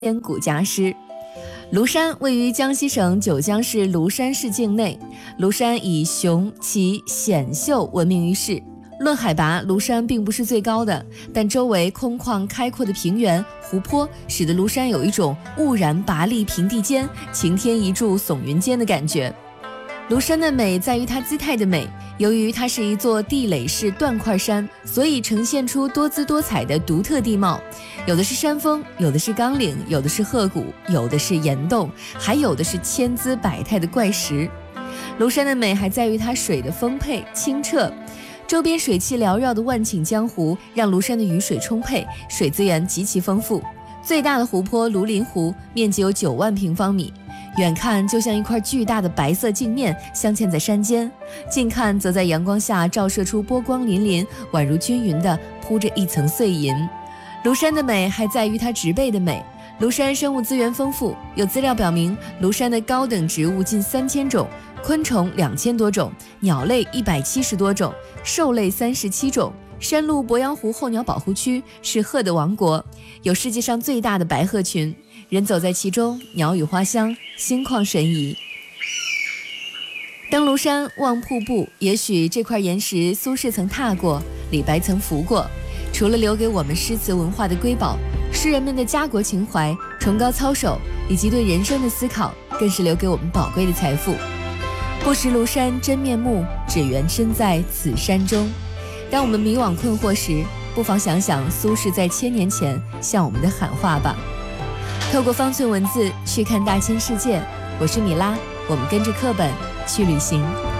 千古家诗。庐山位于江西省九江市庐山市境内，庐山以雄奇险秀闻名于世。论海拔，庐山并不是最高的，但周围空旷开阔的平原、湖泊，使得庐山有一种兀然拔立平地间，擎天一柱耸云间的感觉。庐山的美在于它姿态的美，由于它是一座地垒式断块山，所以呈现出多姿多彩的独特地貌，有的是山峰，有的是冈岭，有的是壑谷，有的是岩洞，还有的是千姿百态的怪石。庐山的美还在于它水的丰沛清澈，周边水汽缭绕的万顷江湖让庐山的雨水充沛，水资源极其丰富。最大的湖泊庐林湖面积有9万平方米，远看就像一块巨大的白色镜面镶嵌在山间，近看则在阳光下照射出波光粼粼，宛如均匀地铺着一层碎银。庐山的美还在于它植被的美。庐山生物资源丰富，有资料表明庐山的高等植物近3000种，昆虫2000多种，鸟类170多种，兽类37种。山麓鄱阳湖候鸟保护区是鹤的王国，有世界上最大的白鹤群，人走在其中，鸟语花香，心旷神怡。登庐山望瀑布，也许这块岩石苏轼曾踏过，李白曾拂过。除了留给我们诗词文化的瑰宝，诗人们的家国情怀、崇高操守以及对人生的思考，更是留给我们宝贵的财富。不识庐山真面目，只缘身在此山中。当我们迷惘困惑时，不妨想想苏轼在1000年前向我们的喊话吧。透过方寸文字去看大千世界，我是米拉，我们跟着课本去旅行。